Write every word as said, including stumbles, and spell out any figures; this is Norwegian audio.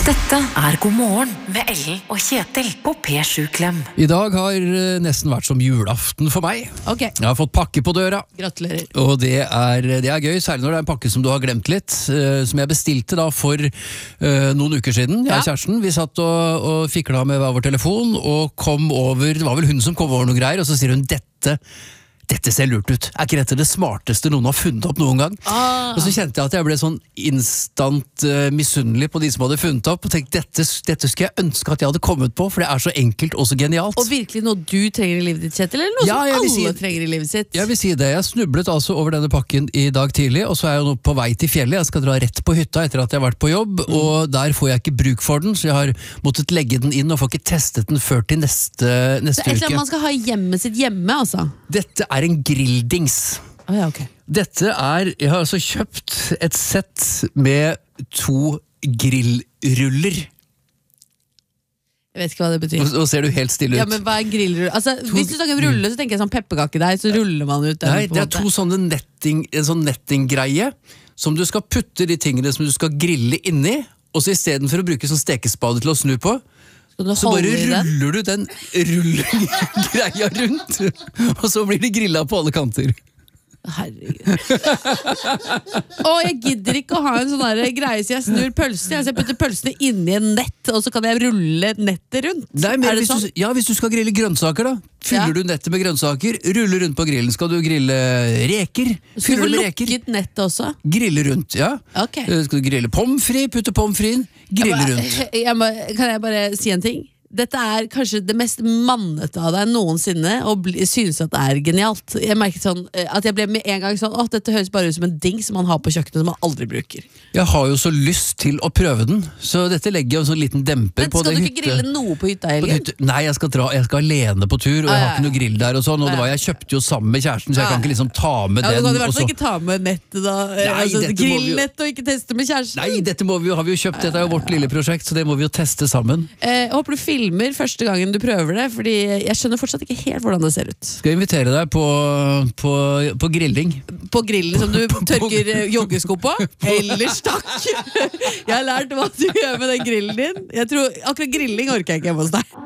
Dette er God morgen med Ellen og Kjetil på P sju Klem. I dag har eh, nesten vært som julaften for meg. Ok, Jeg har fått pakke på døra, gratulerer. og det er, det er gøy, særlig når det er en pakke som du har glemt litt, eh, som jeg bestilte da for eh, noen uker siden. Jeg Ja. og kjæresten, vi satt og, og fikla med hver vår telefon, og kom over, det var vel hun som kom over noen greier, og så sier hun dette. Dette ser lurt ut. Er ikke dette det smarteste noen har funnet opp noen gang? Ah. Og så kjente jeg at jeg ble sånn instant uh, misunnelig på de som hadde funnet opp, og tenkte, dette, dette skulle jeg ønske at jeg hadde kommet på, for det er så enkelt og så genialt. Og virkelig noe du trenger i livet ditt, Kjetil, eller noe Ja, som jeg vil alle si- trenger i livet sitt? Jeg vil si det, jeg snublet altså over denne pakken i dag tidlig, og så er jeg nå på vei til fjellet. Jeg skal dra rett på hytta etter at jeg har vært på jobb, Mm. og der får jeg ikke bruk for den, så jeg har måttet legge den inn og får ikke testet den før til neste, Det neste er et eller uke. annet man skal ha i hjemmet sitt hjemme, altså. Dette er en grilldings. Ah, ja, ok. Dette er, jeg har altså kjøpt et sett med to grillruller. Jeg vet ikke hva det betyr. Nå nå ser du helt stille ut. Ja, men hva er grillrulle? Altså, hvis du snakker om rulle, så tenker jeg sånn pepperkakedeig, så ruller man ut den. Nei, på det en er måte. to sånne netting, en sånn nettinggreie som du skal putte de tingene som du skal grille inni, og så i stedet for å bruke sånn stekespade til å snu på, Skal du så holde bare i den? ruller du den rullgreia rundt, og så blir det grilla på alle kanter. Herregud. Å, jeg gidder ikke å ha en sånn der greie så jeg snur pølsene. Altså, jeg putter pølsene inni en nett, og så kan jeg rulle nettet rundt. Nei, men er det hvis, sånn? du, ja, hvis du skal grille grønnsaker, da. Fyller Ja. du nettet med grønnsaker, ruller rundt på grillen. Skal du grille reker? Skal du Fyller få du med reker? lukket nettet også? Grille rundt, ja. Ok. Eh, Skal du grille pommes frites, putte pommes frites, grille rundt. Jeg, jeg må, kan jeg bare si en ting? Dette er kanskje det mest mannete av deg noensinne, og bli, synes at det er genialt. Jeg merket sånn, eh, at jeg ble med en gang sånn, åh, dette høres bare ut som en ding som man har på kjøkkenet som man aldri bruker. Jeg har jo så lyst til å prøve den, så dette legger jeg en sånn liten demper Men på skal det du ikke hytte. grille noe på hytta i på det helgen? hytte. Nei, jeg skal, dra, jeg skal alene på tur, og jeg Ah, har ja, ikke noe ja. grill der og sånn, og det var, jeg kjøpte jo sammen med kjæresten, så jeg Ja. kan ikke liksom ta med Ja, du den. kan i og hvert så- fall ikke ta med nettet da. Eh, Nei, altså, dette må vi jo- grillnett og ikke teste med kjæresten. Nei, dette må vi jo, har vi jo kjøpt, dette er jo vårt lille prosjekt, så det må vi jo teste sammen. Eh, jeg håper du filmer første gangen du prøver det, fordi jeg skjønner fortsatt ikke helt hvordan det ser ut. Skal jeg invitere deg på, på, på grilling? På grillen som du tørker eh, joggesko på? Ellers takk! Jeg har lært hva du gjør med den grillen din. Jeg tror, akkurat grilling orker jeg ikke hjemme hos deg.